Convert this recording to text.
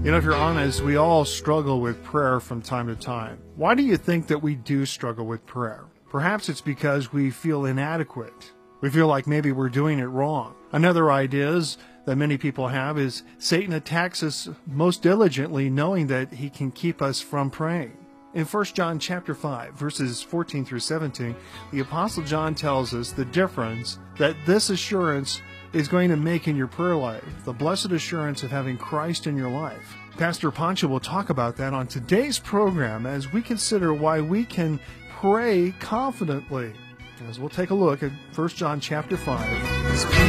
If you're honest, we all struggle with prayer from time to time. Why do you think that we do struggle with prayer? Perhaps it's because we feel inadequate. We feel like maybe we're doing it wrong. Another idea that many people have is Satan attacks us most diligently knowing that he can keep us from praying. In 1 John chapter 5, verses 14 through 17, the Apostle John tells us the difference that this assurance is going to make in your prayer life, the blessed assurance of having Christ in your life. Pastor Pancho will talk about that on today's program as we consider why we can pray confidently. As we'll take a look at 1 John chapter 5.